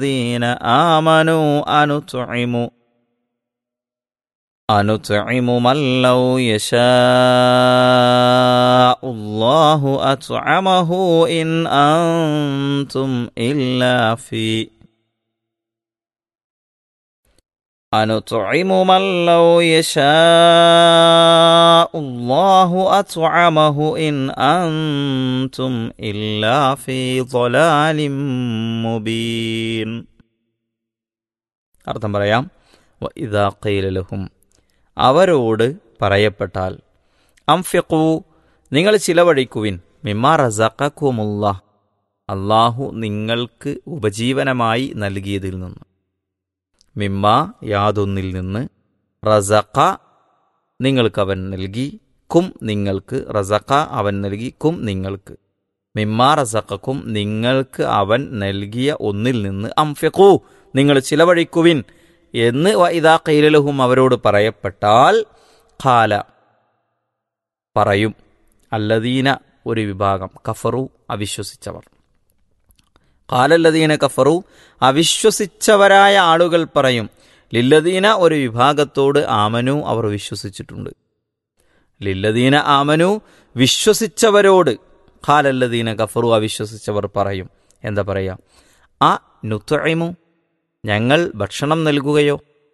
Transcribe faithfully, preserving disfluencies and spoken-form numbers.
الذين آمنوا أنطعم أنطعم من لو يشاء الله أطعمه إن أنتم إلا في أنطعم من لو يشاء الله أطعمه إن أنتم إلا في ضلال مبين. അർത്ഥം പറയാം. وإذا قيل لهم അവരോട് പറയപ്പെട്ടാൽ അംഫിഖു നിങ്ങൾ ചിലവഴിക്കുവിൻ മിമ്മാ റസഖകുമുല്ലാഹ് അല്ലാഹു നിങ്ങൾക്ക് ഉപജീവനമായി നൽകിയതിൽ നിന്ന് മിമ്മ യാതൊന്നിൽ നിന്ന് റസഖ നിങ്ങൾക്ക് അവൻ നൽകി കും നിങ്ങൾക്ക് റസഖ അവൻ നൽകി കും നിങ്ങൾക്ക് മിമ്മ റസഖക്കും നിങ്ങൾക്ക് അവൻ നൽകിയ ഒന്നിൽ നിന്ന് അംഫിഖു നിങ്ങൾ ചിലവഴിക്കുവിൻ എന്ന് വഇദാ ഖീല ലഹും അവരോട് പറയപ്പെട്ടാൽ ഖാല പറയും അല്ലദീന ഒരു വിഭാഗം കഫറു അവിശ്വസിച്ചവർ ഖാലല്ലദീന കഫറു അവിശ്വസിച്ചവരായ ആളുകൾ പറയും ലില്ലദീന ഒരു വിഭാഗത്തോട് ആമനു അവർ വിശ്വസിച്ചിട്ടുണ്ട് ലില്ലദീന ആമനു വിശ്വസിച്ചവരോട് ഖാലല്ലദീന കഫറു അവിശ്വസിച്ചവർ പറയും എന്താ പറയാ അ നുത്ഇമു ഞങ്ങൾ ഭക്ഷണം നൽകുകയോ